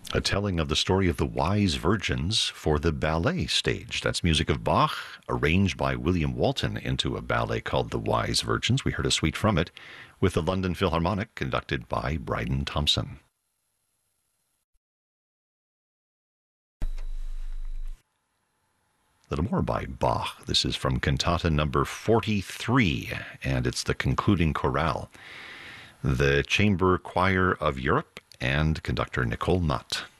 A telling of the story of the wise virgins for the ballet stage. That's music of Bach, arranged by William Walton into a ballet called The Wise Virgins. We heard a suite from it with the London Philharmonic, conducted by Bryden Thompson. A little more by Bach. This is from Cantata number 43, and it's the concluding chorale. The Chamber Choir of Europe and conductor Nicole Nutt.